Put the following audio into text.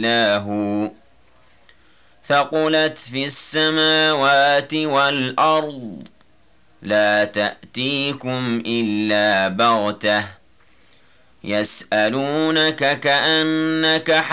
إلا هو ثقلت في السماوات والأرض لا تأتيكم إلا بغتة يسألونك كأنك